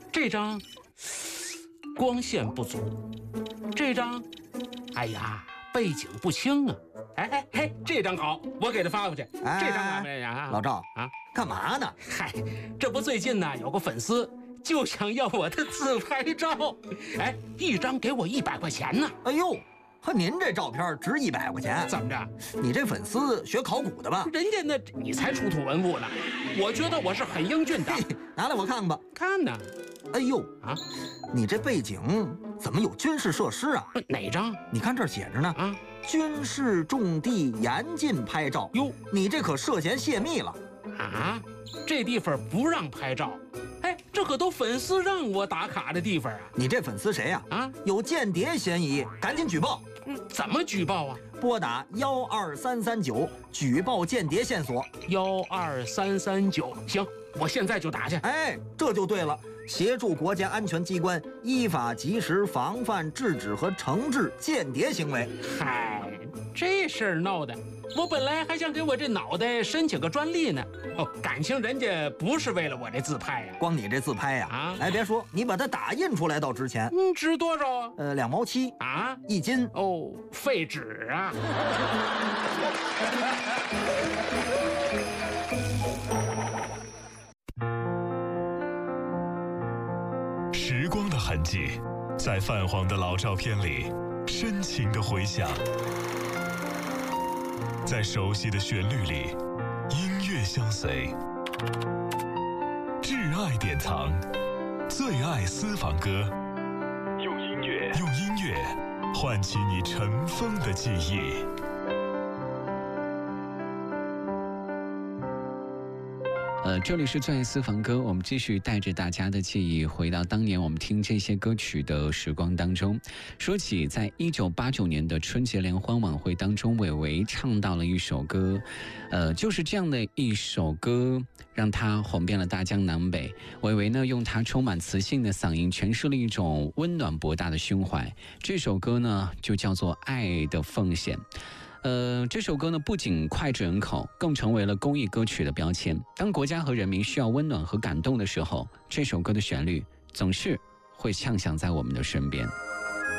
这张光线不足，这张，哎呀，背景不清啊。哎，这张好，我给他发过去。这张完没啊？ 老赵啊，干嘛呢？ 嗨，这不最近呢有个粉丝就想要我的自拍照，哎，一张给我100块钱呢。 哎呦，和您这照片值100块钱？ 怎么着？ 你这粉丝学考古的吧？ 人家那你才出土文物呢，我觉得我是很英俊的。 拿来我看看吧。 看呢。 哎呦啊， 你这背景怎么有军事设施啊？ 哪张？ 你看这儿写着呢啊，军事重地严禁拍照。哟，你这可涉嫌泄密了啊！这地方不让拍照。哎，这可都粉丝让我打卡的地方啊！ 你这粉丝谁呀？啊，有间谍嫌疑，赶紧举报。 怎么举报啊？ 拨打12339举报间谍线索。 12339，行，我现在就打去。 哎，这就对了，协助国家安全机关依法及时防范、制止和惩治间谍行为。 嗨，这事儿闹的，我本来还想给我这脑袋申请个专利呢。哦，感情人家不是为了我这自拍呀， 光你这自拍呀，啊，哎，别说，你把它打印出来倒值钱。 值多少啊 ？2毛7 啊 ，1斤。 哦，废纸啊。 时光的痕迹，在泛黄的老照片里深情地回响，在熟悉的旋律里，音乐相随。挚爱典藏，最爱私房歌，用音乐唤起你尘封的记忆。 这里是最爱私房歌，我们继续带着大家的记忆回到当年我们听这些歌曲的时光当中。说起在1989年的春节联欢晚会当中，韦唯唱到了一首歌，就是这样的一首歌让他红遍了大江南北。韦唯呢用他充满磁性的嗓音诠释了一种温暖博大的胸怀。这首歌呢就叫做《爱的奉献》。这首歌呢不仅脍炙人口，更成为了公益歌曲的标签。当国家和人民需要温暖和感动的时候，这首歌的旋律总是会唱响在我们的身边。